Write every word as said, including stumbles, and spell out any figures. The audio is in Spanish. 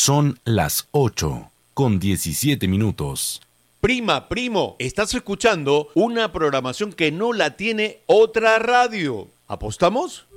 Son las ocho con diecisiete minutos. Prima, primo, estás escuchando una programación que no la tiene otra radio. ¿Apostamos?